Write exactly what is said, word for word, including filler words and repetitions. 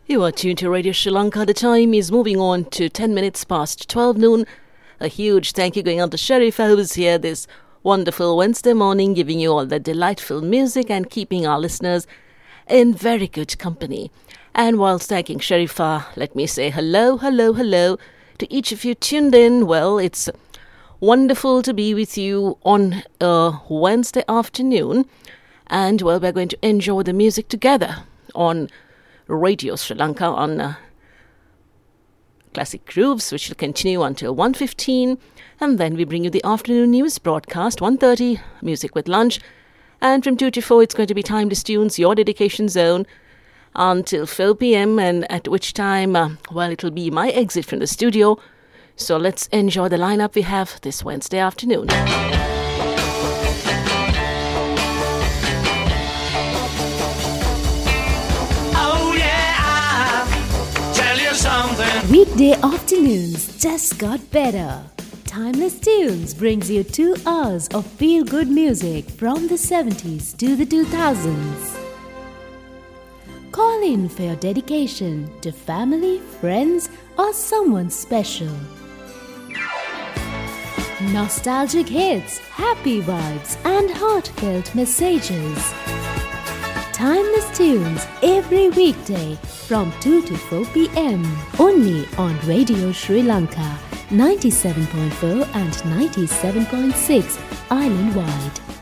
You are tuned to Radio Sri Lanka. The time is moving on to ten minutes past twelve noon. A huge thank you going on to Sharifa, who's here this wonderful Wednesday morning, giving you all the delightful music and keeping our listeners in very good company. And whilst thanking Sharifa, let me say hello, hello, hello to each of you tuned in. Well, it's wonderful to be with you on a Wednesday afternoon. And, well, we're going to enjoy the music together on Radio Sri Lanka on uh, Classic Grooves, which will continue until one fifteen. And then we bring you the afternoon news broadcast, one thirty, Music with Lunch. And from two to four, it's going to be Timeless Tunes, your dedication zone, until four p.m. And at which time, uh, well, it'll be my exit from the studio. So let's enjoy the lineup we have this Wednesday afternoon. Weekday afternoons just got better. Timeless Tunes brings you two hours of feel-good music from the seventies to the two thousands. Call in for your dedication to family, friends, or someone special. Nostalgic hits, happy vibes, and heartfelt messages. Timeless Tunes every weekday from two to four p.m. only on Radio Sri Lanka ninety-seven point four and ninety-seven point six island-wide.